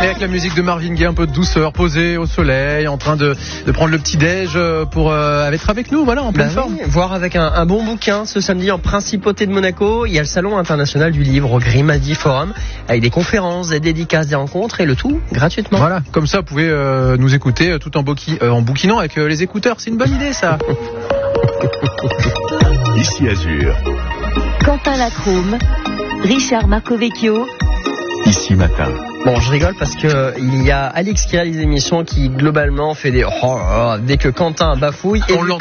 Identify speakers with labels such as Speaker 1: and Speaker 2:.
Speaker 1: Et avec la musique de Marvin Gaye, un peu de douceur, posé au soleil, en train de prendre le petit déj pour être avec nous, voilà, en pleine forme.
Speaker 2: Oui, voir avec un bon bouquin ce samedi en Principauté de Monaco. Il y a le salon international du livre au Grimadi Forum avec des conférences, des dédicaces, des rencontres et le tout gratuitement.
Speaker 1: Voilà, comme ça vous pouvez nous écouter tout en bouquinant avec les écouteurs. C'est une bonne idée ça.
Speaker 3: Ici Azur.
Speaker 4: Quentin Lacrome, Richard Marcovecchio.
Speaker 3: Ici Matin.
Speaker 2: Bon, je rigole parce que il y a Alix qui réalise l'émission qui globalement fait des dès que Quentin bafouille.
Speaker 1: On